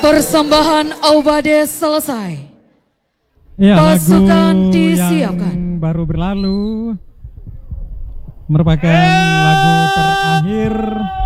Persembahan Aubade selesai. Ya, Pasukan lagu disiapkan. yang baru berlalu merupakan lagu terakhir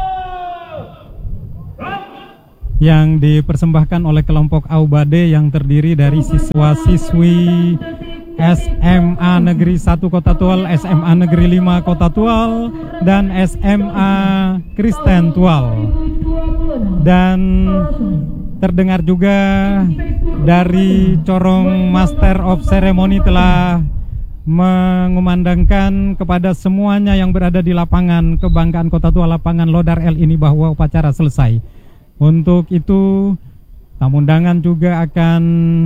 yang dipersembahkan oleh kelompok Aubade yang terdiri dari siswa-siswi SMA Negeri 1 Kota Tual, SMA Negeri 5 Kota Tual, dan SMA Kristen Tual. Dan terdengar juga dari corong Master of Ceremony telah mengumandangkan kepada semuanya yang berada di lapangan kebanggaan Kota Tual, lapangan Lodar L ini, bahwa upacara selesai. Untuk itu tamu undangan juga akan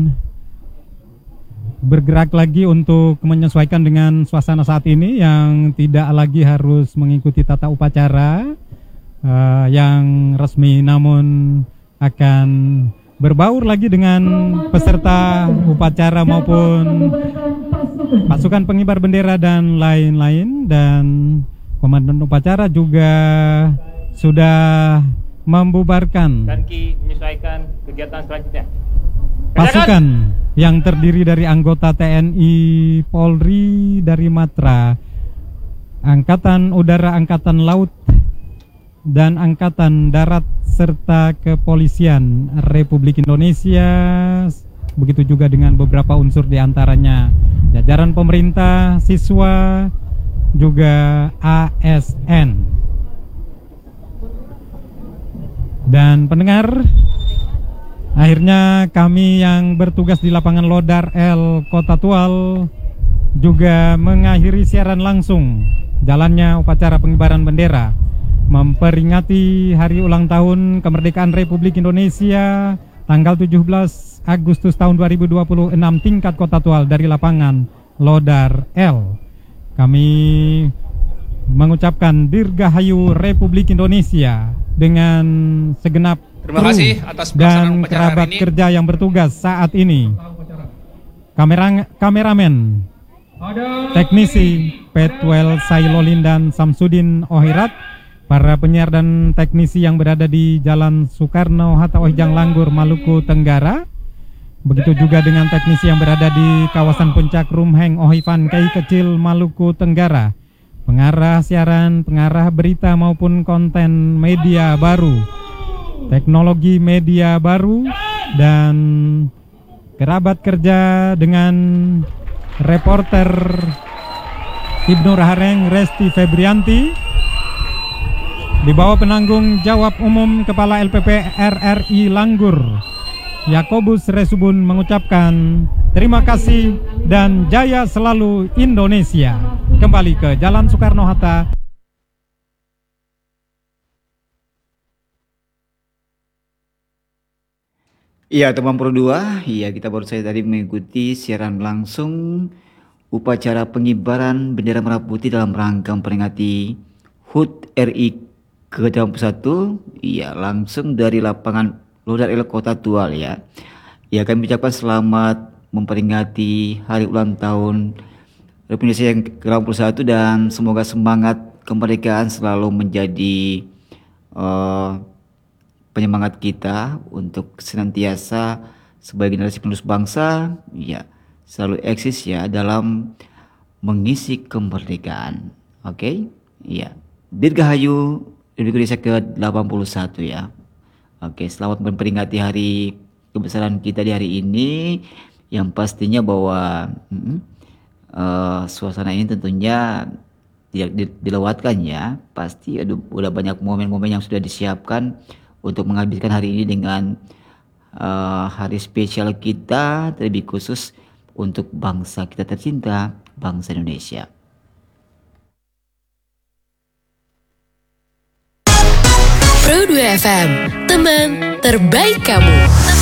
bergerak lagi untuk menyesuaikan dengan suasana saat ini yang tidak lagi harus mengikuti tata upacara yang resmi, namun akan berbaur lagi dengan peserta upacara maupun pasukan pengibar bendera dan lain-lain. Dan komandan upacara juga sudah membubarkan dan menyesuaikan kegiatan selanjutnya. Pasukan yang terdiri dari anggota TNI, Polri dari Matra, Angkatan Udara, Angkatan Laut, dan Angkatan Darat, serta Kepolisian Republik Indonesia. Begitu juga dengan beberapa unsur diantaranya jajaran pemerintah, siswa, juga ASN. Dan pendengar, akhirnya kami yang bertugas di lapangan Lodar L Kota Tual juga mengakhiri siaran langsung jalannya upacara pengibaran bendera memperingati hari ulang tahun kemerdekaan Republik Indonesia tanggal 17 Agustus tahun 2026 tingkat Kota Tual dari lapangan Lodar L. Kami mengucapkan Dirgahayu Republik Indonesia dengan segenap terima kasih atas dan kerabat kerja yang bertugas saat ini. Kameramen, teknisi Petwel Sailolin dan Samsudin Ohirat, para penyiar dan teknisi yang berada di Jalan Soekarno-Hatta Ohijang Langgur, Maluku Tenggara. Begitu juga dengan teknisi yang berada di kawasan Puncak Rumheng Ohivan Kai Kecil, Maluku Tenggara. Pengarah siaran, pengarah berita maupun konten media baru, teknologi media baru, dan kerabat kerja dengan reporter Ibnu Rahareng Resti Febrianti. Di bawah penanggung jawab umum Kepala LPP RRI Langgur, Yakobus Resubun, mengucapkan terima kasih dan jaya selalu Indonesia. Kembali ke Jalan Soekarno-Hatta. Iya teman Pro 2, iya kita baru saja tadi mengikuti siaran langsung upacara pengibaran bendera merah putih dalam rangka memperingati HUT RI ke-81. Iya, langsung dari lapangan Lodar L Kota Tual ya. Ya, kami ucapkan selamat memperingati hari ulang tahun Republik Indonesia yang ke-81 dan semoga semangat kemerdekaan selalu menjadi penyemangat kita untuk senantiasa sebagai generasi penerus bangsa ya selalu eksis ya dalam mengisi kemerdekaan. Oke? Iya. Dirgahayu Republik Indonesia ke-81 ya. Oke, selamat memperingati hari kebesaran kita di hari ini, yang pastinya bahwa suasana ini tentunya tidak dilewatkan ya. Pasti udah banyak momen-momen yang sudah disiapkan untuk menghabiskan hari ini dengan hari spesial kita, terlebih khusus untuk bangsa kita tercinta, bangsa Indonesia. Pro 2 FM, teman terbaik kamu.